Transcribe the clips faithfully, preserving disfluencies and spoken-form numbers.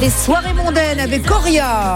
les soirées mondaines avec Coria.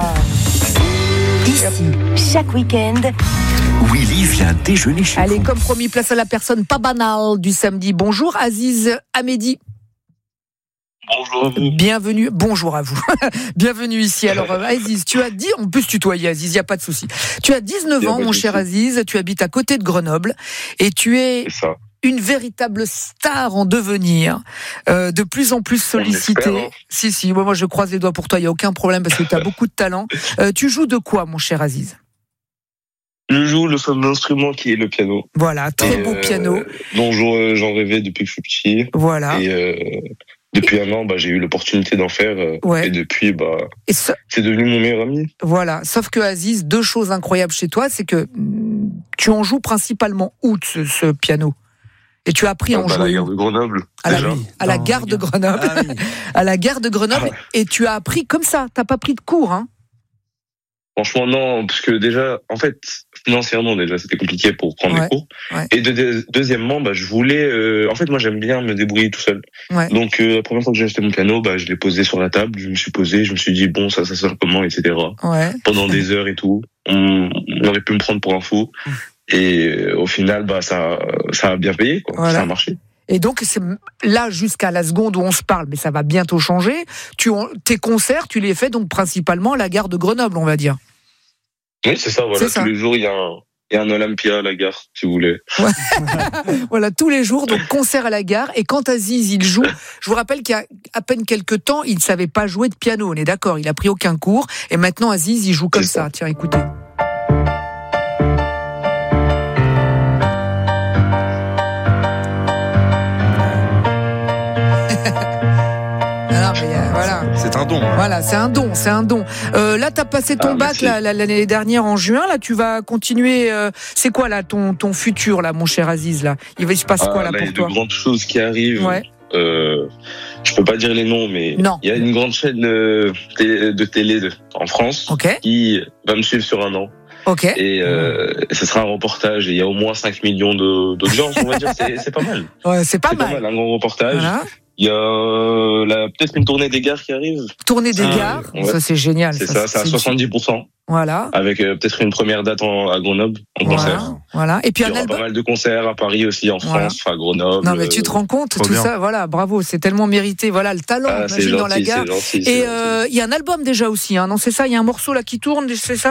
Ici, chaque week-end, Willy vient déjeuner chez Allez, vous. comme promis, place à la personne pas banale du samedi. Bonjour Aziz Ahmedi. Bonjour à vous. Bienvenue, bonjour à vous. Bienvenue ici. Alors Aziz, tu as dit, on peut se tutoyer Aziz, il n'y a pas de souci. Tu as dix-neuf ans, mon cher Aziz, tu habites à côté de Grenoble et tu es C'est ça. une véritable star en devenir, euh, de plus en plus sollicitée. On espère, hein. Si, si, moi, moi je croise les doigts pour toi, il n'y a aucun problème parce que tu as beaucoup de talent. Euh, tu joues de quoi, mon cher Aziz ? Je joue le fameux instrument qui est le piano. Voilà, très Et, beau euh, piano. Dont j'en j'en rêvais depuis que je suis petit. Voilà. Et euh, depuis un an, bah, j'ai eu l'opportunité d'en faire. euh, Ouais. Et depuis, bah, Et ce- c'est devenu mon meilleur ami. voilà. Sauf que Aziz, deux choses incroyables chez toi, c'est que mm, tu en joues principalement où ce, ce piano ? Et tu as appris à Ah, en bah, à la jouer gare où ? de Grenoble. À la, déjà. à la Dans gare la de gare. Grenoble. Ah oui. À la gare de Grenoble. Ah. Et tu as appris comme ça. T'as pas pris de cours, hein ? Franchement, non, parce que déjà, en fait, financièrement, déjà, c'était compliqué pour prendre Ouais, les cours. ouais. Et de, de- deuxièmement, bah, je voulais, euh, en fait, moi, j'aime bien me débrouiller tout seul. Ouais. Donc, euh, la première fois que j'ai acheté mon piano, bah, je l'ai posé sur la table, je me suis posé, je me suis dit, bon, ça, ça sort comment, et cetera. Ouais. Pendant des heures et tout. On, on aurait pu me prendre pour un fou. Et euh, au final, bah, ça, ça a bien payé, quoi. Voilà. Ça a marché. Et donc, c'est là, jusqu'à la seconde où on se parle, mais ça va bientôt changer, tu, tes concerts, tu les fais donc principalement à la gare de Grenoble, on va dire. Oui, c'est ça, voilà. C'est ça. Tous les jours, il y a un, il y a un Olympia à la gare, si vous voulez. Voilà, tous les jours, donc concert à la gare. Et quand Aziz, il joue, je vous rappelle qu'il y a à peine quelques temps, il ne savait pas jouer de piano, on est d'accord, il a pris aucun cours. Et maintenant, Aziz, il joue comme C'est ça. ça. Tiens, écoutez. Alors, mais, euh, voilà. C'est un don. hein. Voilà, c'est un don, c'est un don. Euh, là, t'as passé ton Ah, bac merci. là, l'année dernière en juin. Là, tu vas continuer. euh, c'est quoi là ton ton futur là, mon cher Aziz là ? Il va il se passe quoi là Ah, il y pour a toi ? de grandes choses qui arrivent. Ouais. Euh, je peux pas dire les noms, mais Non. il y a une grande chaîne euh, télé- de télé de- en France Ok, qui va me suivre sur un an. ok. Et euh, ce sera un reportage. Et il y a au moins cinq millions de- d'audience, on va dire. C'est c'est pas mal. Ouais, c'est pas C'est pas mal. mal, un grand reportage. Voilà. Il y a euh, la- peut-être une tournée des gares qui arrive. Tournée des Ah, gares, ouais. ça c'est génial. C'est ça, ça, c'est à soixante-dix pour cent. Voilà, Avec euh, peut-être une première date en, à Grenoble, en concert. voilà, voilà. Et puis Il y un aura pas album. mal de concerts à Paris aussi, en Voilà. France, à Grenoble. Non mais tu te rends compte, trop tout bien. ça, voilà, bravo, c'est tellement mérité. Voilà le talent, Ah, c'est imagine dans la gentil, gare. c'est gentil. c'est Et gentil. euh, il y a un album déjà aussi, hein, non c'est ça, il y a un morceau là qui tourne, c'est ça ?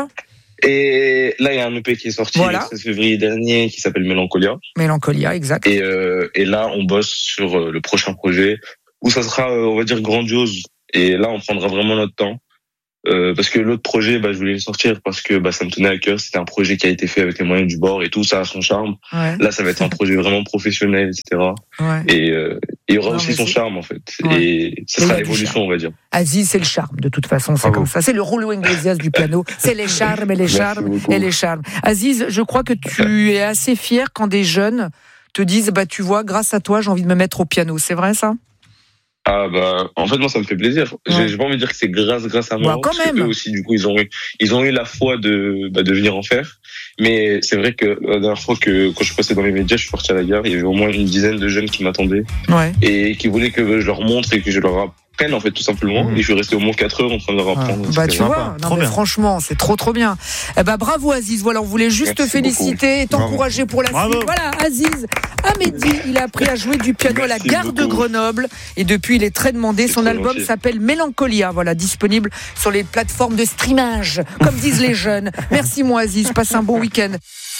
Et là, il y a un E P qui est sorti Voilà. le treize février dernier qui s'appelle Mélancolia. Mélancolia, exact. Et, euh, et là, on bosse sur euh, le prochain projet où ça sera, euh, on va dire, grandiose. Et là, on prendra vraiment notre temps. Euh, parce que l'autre projet, bah, je voulais le sortir parce que bah, ça me tenait à cœur. C'était un projet qui a été fait avec les moyens du bord et tout, ça a son charme. Ouais, Là, ça va être un projet vraiment professionnel, et cetera. ouais. Et euh, il y aura Non, aussi mais son c'est- charme, en fait. Ouais. Et Mais il y ce a sera du l'évolution, charme. on va dire. Aziz, c'est le charme, de toute façon, c'est Bravo. comme ça. C'est le Julio Iglesias du piano. C'est les charmes et les Merci charmes beaucoup. et les charmes. Aziz, je crois que tu es assez fier quand des jeunes te disent, bah, tu vois, grâce à toi, j'ai envie de me mettre au piano. C'est vrai, ça ? Ah bah en fait moi ça me fait plaisir. Ouais. J'ai j'ai pas envie de dire que c'est grâce grâce à moi. Bah, quand parce que même. eux aussi du coup ils ont eu ils ont eu la foi de bah, de venir en faire. Mais c'est vrai que la dernière fois que quand je suis passé dans les médias, je suis parti à la gare, il y avait au moins une dizaine de jeunes qui m'attendaient Ouais. et qui voulaient que je leur montre et que je leur apprenne en fait tout simplement. Mmh. Et je suis resté au moins quatre heures en train de leur apprendre. Bah, C'était tu sympa. vois, non, Trop mais bien. franchement, c'est trop, trop bien. Eh ben, bravo, Aziz. Voilà, on voulait juste Merci te féliciter et t'encourager pour la Bravo. suite. Voilà, Aziz Ahmedi, il a appris à jouer du piano à la Merci gare de beaucoup. Grenoble et depuis, il est très demandé. C'est Son trop album gentil. s'appelle Mélancolia. Voilà, disponible sur les plateformes de streamage, comme disent les jeunes. Merci, moi, Aziz. Passe un bon week-end.